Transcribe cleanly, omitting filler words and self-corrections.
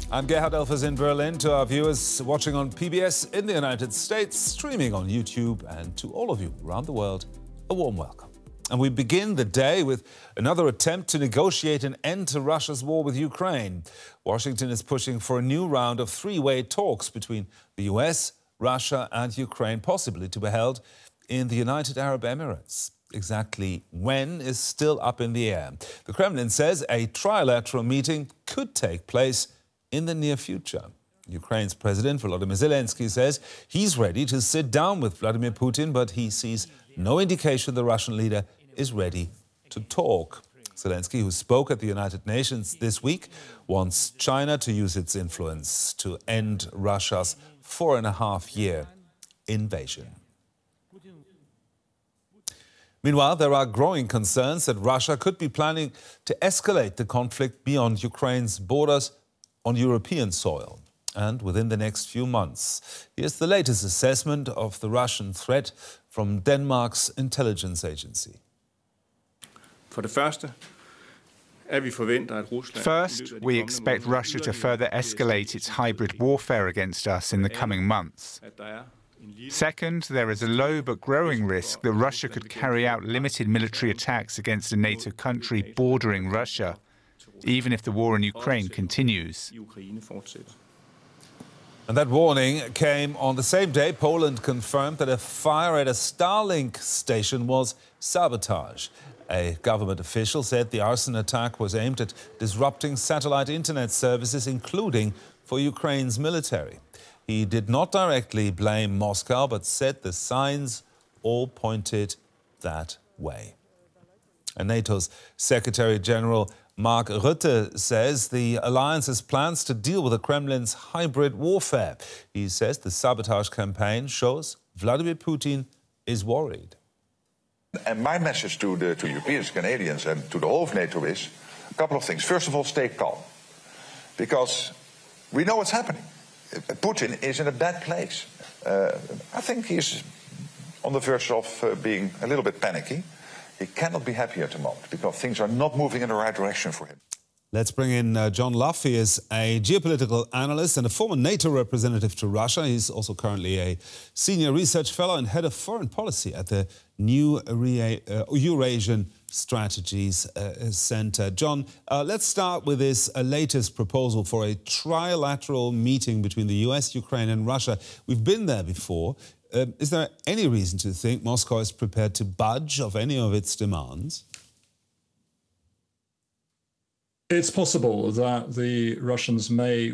I'm Gerhard Elfers in Berlin. To our viewers watching on PBS in the United States, streaming on YouTube, and to all of you around the world, a warm welcome. And we begin the day with another attempt to negotiate an end to Russia's war with Ukraine. Washington is pushing for a new round of three-way talks between the US, Russia and Ukraine, possibly to be held in the United Arab Emirates. Exactly when is still up in the air. The Kremlin says a trilateral meeting could take place in the near future. Ukraine's President Volodymyr Zelensky says he's ready to sit down with Vladimir Putin, but he sees no indication the Russian leader is ready to talk. Zelensky, who spoke at the United Nations this week, wants China to use its influence to end Russia's 4.5-year invasion. Meanwhile, there are growing concerns that Russia could be planning to escalate the conflict beyond Ukraine's borders on European soil, and within the next few months. Here's the latest assessment of the Russian threat from Denmark's intelligence agency. First, we expect Russia to further escalate its hybrid warfare against us in the coming months. Second, there is a low but growing risk that Russia could carry out limited military attacks against a NATO country bordering Russia, even if the war in Ukraine continues. And that warning came on the same day Poland confirmed that a fire at a Starlink station was sabotage. A government official said the arson attack was aimed at disrupting satellite internet services, including for Ukraine's military. He did not directly blame Moscow, but said the signs all pointed that way. And NATO's Secretary General Mark Rutte says the alliance has plans to deal with the Kremlin's hybrid warfare. He says the sabotage campaign shows Vladimir Putin is worried. And my message to Europeans, Canadians and to the whole of NATO is a couple of things. First of all, stay calm, because we know what's happening. Putin is in a bad place. I think he's on the verge of being a little bit panicky. He cannot be happy at the moment because things are not moving in the right direction for him. Let's bring in John Luff. He is a geopolitical analyst and a former NATO representative to Russia. He's also currently a senior research fellow and head of foreign policy at the New Eurasian Strategies Center. John, let's start with this latest proposal for a trilateral meeting between the US, Ukraine and Russia. We've been there before. Is there any reason to think Moscow is prepared to budge of any of its demands? It's possible that the Russians may